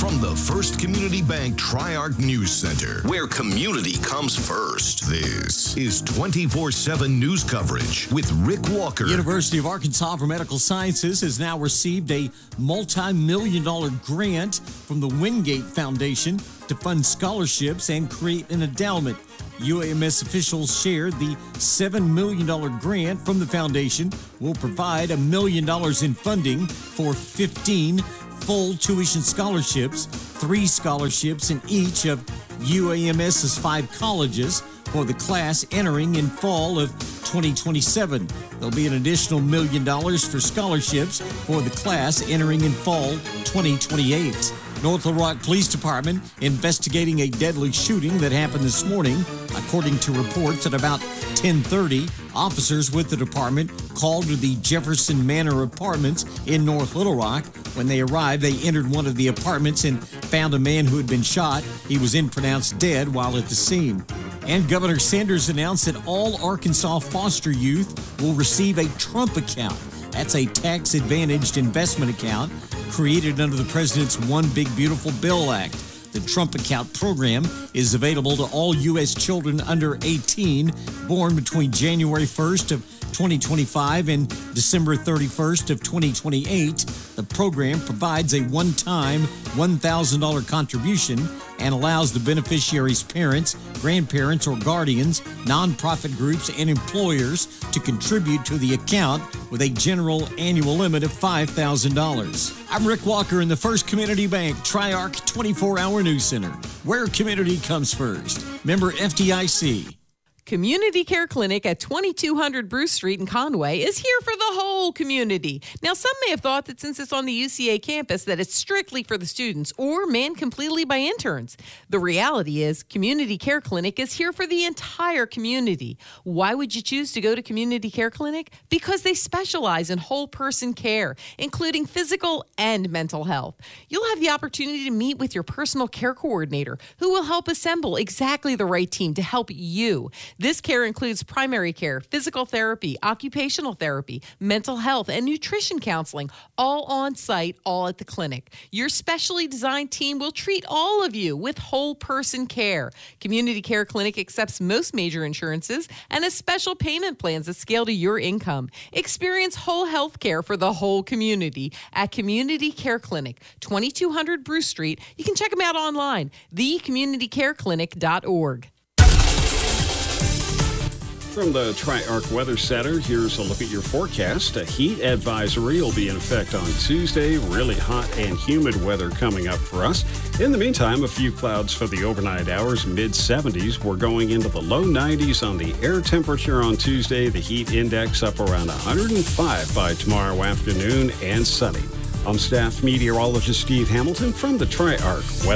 from the First Community Bank Tri-Arc News Center, where community comes first. This is 24/7 news coverage with Rick Walker. University of Arkansas for Medical Sciences has now received a multi-million-dollar grant from the Wingate Foundation to fund scholarships and create an endowment. UAMS officials shared the $7 million grant from the foundation will provide $1 million in funding for 15 full tuition scholarships, 3 scholarships in each of UAMS's 5 colleges for the class entering in fall of 2027. There'll be an additional $1 million for scholarships for the class entering in fall 2028. North Little Rock Police Department investigating a deadly shooting that happened this morning. According to reports, at about 10:30, officers with the department called to the Jefferson Manor Apartments in North Little Rock. When they arrived, they entered one of the apartments and found a man who had been shot. He was then pronounced dead while at the scene. And Governor Sanders announced that all Arkansas foster youth will receive a Trump account. That's a tax-advantaged investment account created under the President's One Big Beautiful Bill Act. The Trump Account program is available to all U.S. children under 18 born between January 1st of 2025 and December 31st of 2028. The program provides a one-time $1,000 contribution and allows the beneficiary's parents, grandparents, or guardians, nonprofit groups, and employers to contribute to the account with a general annual limit of $5,000. I'm Rick Walker in the First Community Bank Tri-Arc 24-Hour News Center, where community comes first. Member FDIC. Community Care Clinic at 2200 Bruce Street in Conway is here for the whole community. Now, some may have thought that since it's on the UCA campus that it's strictly for the students or manned completely by interns. The reality is Community Care Clinic is here for the entire community. Why would you choose to go to Community Care Clinic? Because they specialize in whole person care, including physical and mental health. You'll have the opportunity to meet with your personal care coordinator who will help assemble exactly the right team to help you. This care includes primary care, physical therapy, occupational therapy, mental health, and nutrition counseling, all on site, all at the clinic. Your specially designed team will treat all of you with whole person care. Community Care Clinic accepts most major insurances and has special payment plans that scale to your income. Experience whole health care for the whole community at Community Care Clinic, 2200 Bruce Street. You can check them out online, thecommunitycareclinic.org. From the Tri-Arc Weather Center, here's a look at your forecast. A heat advisory will be in effect on Tuesday. Really hot and humid weather coming up for us. In the meantime, a few clouds for the overnight hours, mid-70s. We're going into the low 90s on the air temperature on Tuesday. The heat index up around 105 by tomorrow afternoon and sunny. I'm staff meteorologist Steve Hamilton from the Tri-Arc Weather